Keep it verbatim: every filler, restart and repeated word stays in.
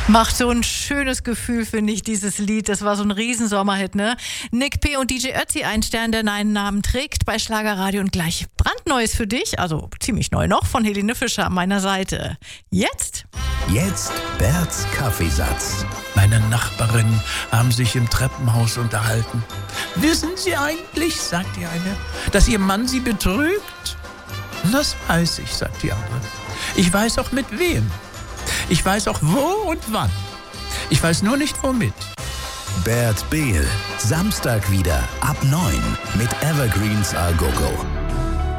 Macht so ein schönes Gefühl, finde ich, dieses Lied. Das war so ein Riesensommerhit, ne? Nick P. und D J Ötzi, ein Stern, der einen Namen trägt bei Schlagerradio, und gleich brandneues für dich, also ziemlich neu noch, von Helene Fischer an meiner Seite. Jetzt? Jetzt Berts Kaffeesatz. Meine Nachbarinnen haben sich im Treppenhaus unterhalten. Wissen Sie eigentlich, sagt die eine, dass Ihr Mann Sie betrügt? Das weiß ich, sagt die andere. Ich weiß auch mit wem. Ich weiß auch wo und wann. Ich weiß nur nicht womit. Bert Behl, Samstag wieder ab neun mit Evergreens A Go Go.